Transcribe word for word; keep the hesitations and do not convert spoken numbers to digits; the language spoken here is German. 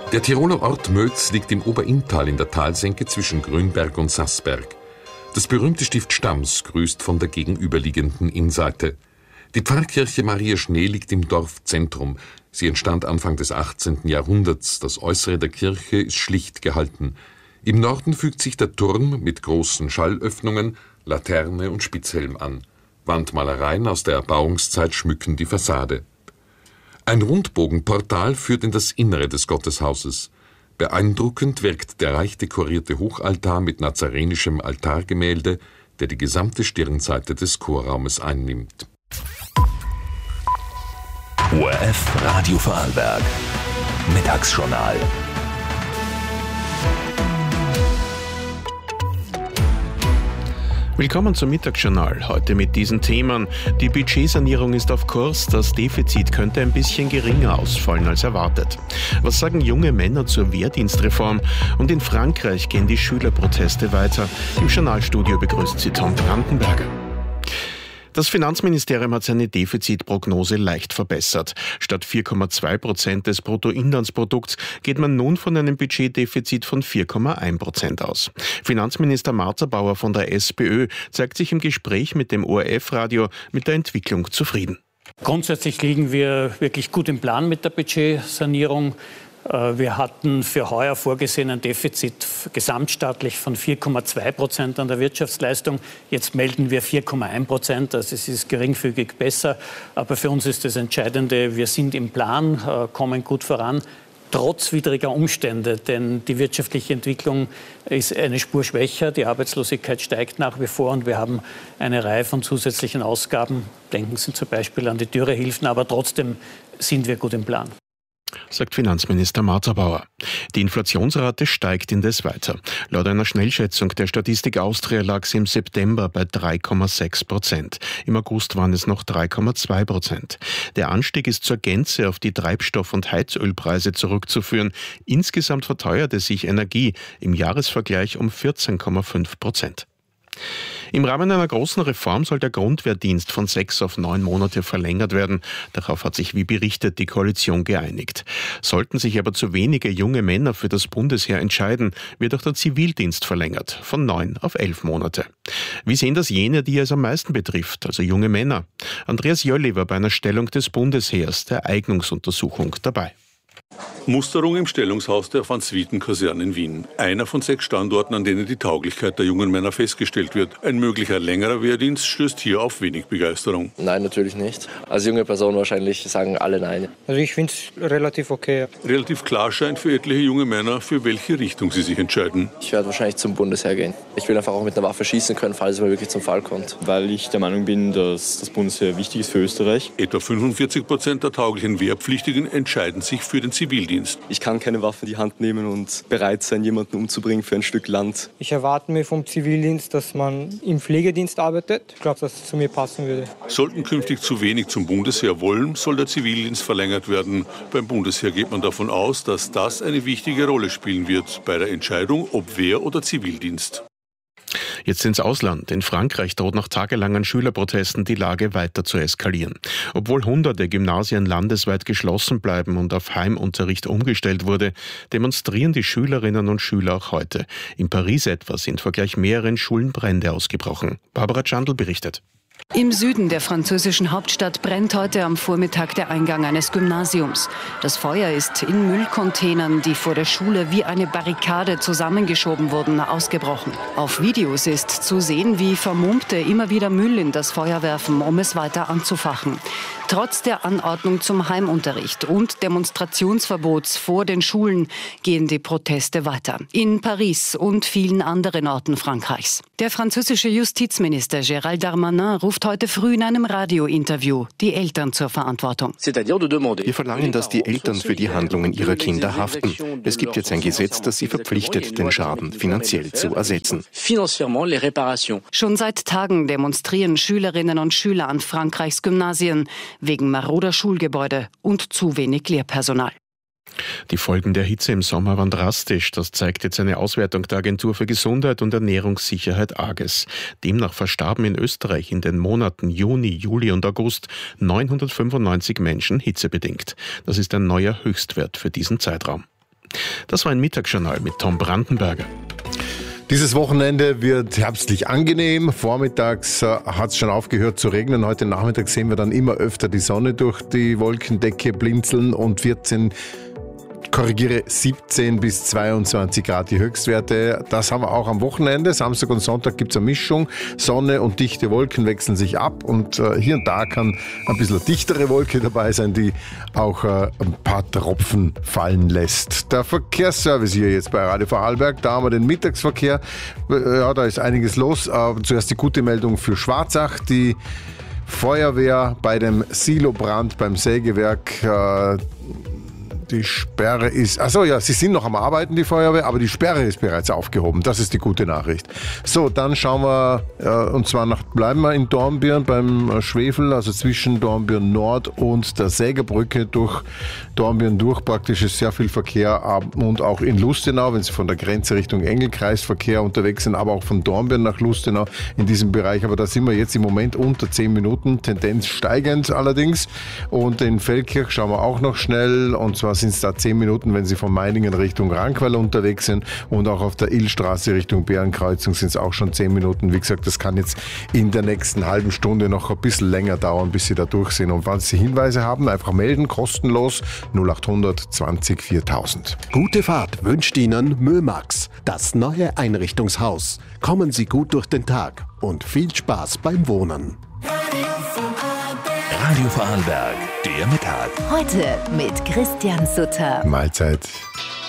Der Tiroler Ort Mölz liegt im Oberinntal in der Talsenke zwischen Grünberg und Sassberg. Das berühmte Stift Stams grüßt von der gegenüberliegenden Innseite. Die Pfarrkirche Maria Schnee liegt im Dorfzentrum. Sie entstand Anfang des achtzehnten Jahrhunderts. Das Äußere der Kirche ist schlicht gehalten. Im Norden fügt sich der Turm mit großen Schallöffnungen, Laterne und Spitzhelm an. Wandmalereien aus der Erbauungszeit schmücken die Fassade. Ein Rundbogenportal führt in das Innere des Gotteshauses. Beeindruckend wirkt der reich dekorierte Hochaltar mit nazarenischem Altargemälde, der die gesamte Stirnseite des Chorraumes einnimmt. O R F Radio Vorarlberg. Mittagsjournal. Willkommen zum Mittagsjournal. Heute mit diesen Themen. Die Budgetsanierung ist auf Kurs, das Defizit könnte ein bisschen geringer ausfallen als erwartet. Was sagen junge Männer zur Wehrdienstreform? Und in Frankreich gehen die Schülerproteste weiter. Im Journalstudio begrüßt sie Tom Brandenberger. Das Finanzministerium hat seine Defizitprognose leicht verbessert. Statt vier Komma zwei Prozent des Bruttoinlandsprodukts geht man nun von einem Budgetdefizit von vier Komma eins Prozent aus. Finanzminister Marzabauer von der SPÖ zeigt sich im Gespräch mit dem O R F-Radio mit der Entwicklung zufrieden. Grundsätzlich liegen wir wirklich gut im Plan mit der Budgetsanierung. Wir hatten für heuer vorgesehen ein Defizit gesamtstaatlich von vier Komma zwei Prozent an der Wirtschaftsleistung. Jetzt melden wir vier Komma eins Prozent, also es ist geringfügig besser. Aber für uns ist das Entscheidende, wir sind im Plan, kommen gut voran, trotz widriger Umstände. Denn die wirtschaftliche Entwicklung ist eine Spur schwächer, die Arbeitslosigkeit steigt nach wie vor und wir haben eine Reihe von zusätzlichen Ausgaben. Denken Sie zum Beispiel an die Dürrehilfen, aber trotzdem sind wir gut im Plan. Sagt Finanzminister Marzabauer. Die Inflationsrate steigt indes weiter. Laut einer Schnellschätzung der Statistik Austria lag sie im September bei drei Komma sechs Prozent. Im August waren es noch drei Komma zwei Prozent. Der Anstieg ist zur Gänze auf die Treibstoff- und Heizölpreise zurückzuführen. Insgesamt verteuerte sich Energie im Jahresvergleich um vierzehn Komma fünf Prozent. Im Rahmen einer großen Reform soll der Grundwehrdienst von sechs auf neun Monate verlängert werden. Darauf hat sich, wie berichtet, die Koalition geeinigt. Sollten sich aber zu wenige junge Männer für das Bundesheer entscheiden, wird auch der Zivildienst verlängert, von neun auf elf Monate. Wie sehen das jene, die es am meisten betrifft, also junge Männer? Andreas Jölli war bei einer Stellung des Bundesheers, der Eignungsuntersuchung, dabei. Musterung im Stellungshaus der Van-Swieten-Kaserne in Wien. Einer von sechs Standorten, an denen die Tauglichkeit der jungen Männer festgestellt wird. Ein möglicher längerer Wehrdienst stößt hier auf wenig Begeisterung. Nein, natürlich nicht. Als junge Person wahrscheinlich sagen alle nein. Also ich finde es relativ okay. Relativ klar scheint für etliche junge Männer, für welche Richtung sie sich entscheiden. Ich werde wahrscheinlich zum Bundesheer gehen. Ich will einfach auch mit einer Waffe schießen können, falls es mal wirklich zum Fall kommt. Weil ich der Meinung bin, dass das Bundesheer wichtig ist für Österreich. Etwa fünfundvierzig Prozent der tauglichen Wehrpflichtigen entscheiden sich für den Zivildienst. Ich kann keine Waffe in die Hand nehmen und bereit sein, jemanden umzubringen für ein Stück Land. Ich erwarte mir vom Zivildienst, dass man im Pflegedienst arbeitet. Ich glaube, dass es zu mir passen würde. Sollten künftig zu wenig zum Bundesheer wollen, soll der Zivildienst verlängert werden. Beim Bundesheer geht man davon aus, dass das eine wichtige Rolle spielen wird bei der Entscheidung, ob Wehr- oder Zivildienst. Jetzt ins Ausland. In Frankreich droht nach tagelangen Schülerprotesten die Lage weiter zu eskalieren. Obwohl hunderte Gymnasien landesweit geschlossen bleiben und auf Heimunterricht umgestellt wurde, demonstrieren die Schülerinnen und Schüler auch heute. In Paris etwa sind vor gleich mehreren Schulen Brände ausgebrochen. Barbara Chandl berichtet. Im Süden der französischen Hauptstadt brennt heute am Vormittag der Eingang eines Gymnasiums. Das Feuer ist in Müllcontainern, die vor der Schule wie eine Barrikade zusammengeschoben wurden, ausgebrochen. Auf Videos ist zu sehen, wie Vermummte immer wieder Müll in das Feuer werfen, um es weiter anzufachen. Trotz der Anordnung zum Heimunterricht und Demonstrationsverbots vor den Schulen gehen die Proteste weiter. In Paris und vielen anderen Orten Frankreichs. Der französische Justizminister Gérald Darmanin ruft heute früh in einem Radiointerview die Eltern zur Verantwortung. Wir verlangen, dass die Eltern für die Handlungen ihrer Kinder haften. Es gibt jetzt ein Gesetz, das sie verpflichtet, den Schaden finanziell zu ersetzen. Schon seit Tagen demonstrieren Schülerinnen und Schüler an Frankreichs Gymnasien wegen maroder Schulgebäude und zu wenig Lehrpersonal. Die Folgen der Hitze im Sommer waren drastisch. Das zeigt jetzt eine Auswertung der Agentur für Gesundheit und Ernährungssicherheit AGES. Demnach verstarben in Österreich in den Monaten Juni, Juli und August neunhundertfünfundneunzig Menschen hitzebedingt. Das ist ein neuer Höchstwert für diesen Zeitraum. Das war ein Mittagsjournal mit Tom Brandenberger. Dieses Wochenende wird herbstlich angenehm. Vormittags äh, hat es schon aufgehört zu regnen. Heute Nachmittag sehen wir dann immer öfter die Sonne durch die Wolkendecke blinzeln und vierzehn, korrigiere, siebzehn bis zweiundzwanzig Grad die Höchstwerte. Das haben wir auch am Wochenende. Samstag und Sonntag gibt es eine Mischung. Sonne und dichte Wolken wechseln sich ab und äh, hier und da kann ein bisschen eine dichtere Wolke dabei sein, die auch äh, ein paar Tropfen fallen lässt. Der Verkehrsservice hier jetzt bei Radio Vorarlberg, da haben wir den Mittagsverkehr. Ja, da ist einiges los. Äh, zuerst die gute Meldung für Schwarzach. Die Feuerwehr bei dem Silobrand beim Sägewerk, äh, die Sperre ist, achso ja, sie sind noch am Arbeiten, die Feuerwehr, aber die Sperre ist bereits aufgehoben. Das ist die gute Nachricht. So, dann schauen wir, äh, und zwar nach, bleiben wir in Dornbirn beim äh, Schwefel, also zwischen Dornbirn Nord und der Sägerbrücke durch Dornbirn durch. Praktisch ist sehr viel Verkehr ab, und auch in Lustenau, wenn Sie von der Grenze Richtung Engelkreisverkehr unterwegs sind, aber auch von Dornbirn nach Lustenau in diesem Bereich. Aber da sind wir jetzt im Moment unter zehn Minuten, Tendenz steigend allerdings. Und in Feldkirch schauen wir auch noch schnell, und zwar sind es da zehn Minuten, wenn Sie von Meiningen Richtung Rankweiler unterwegs sind, und auch auf der Illstraße Richtung Bärenkreuzung sind es auch schon zehn Minuten. Wie gesagt, das kann jetzt in der nächsten halben Stunde noch ein bisschen länger dauern, bis Sie da durch sind. Und falls Sie Hinweise haben, einfach melden, kostenlos null achthundert zwanzig viertausend. Gute Fahrt wünscht Ihnen Mömax, das neue Einrichtungshaus. Kommen Sie gut durch den Tag und viel Spaß beim Wohnen. Radio Vorarlberg, der Mittag. Heute mit Christian Sutter. Mahlzeit.